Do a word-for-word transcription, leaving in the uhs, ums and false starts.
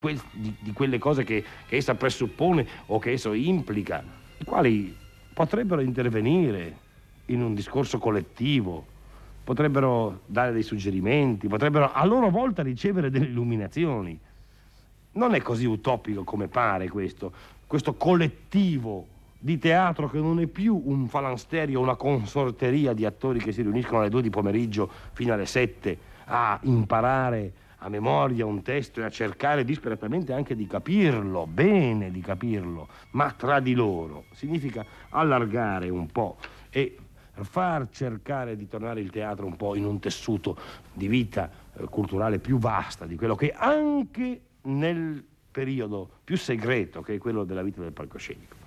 di, di quelle cose che, che essa presuppone o che esso implica, i quali potrebbero intervenire in un discorso collettivo, potrebbero dare dei suggerimenti, potrebbero a loro volta ricevere delle illuminazioni. Non è così utopico come pare questo, questo collettivo di teatro che non è più un falansterio, una consorteria di attori che si riuniscono alle due di pomeriggio fino alle sette a imparare a memoria un testo e a cercare disperatamente anche di capirlo, bene di capirlo, ma tra di loro. Significa allargare un po' e far cercare di tornare il teatro un po' in un tessuto di vita eh, culturale più vasta di quello che anche nel periodo più segreto che è quello della vita del palcoscenico.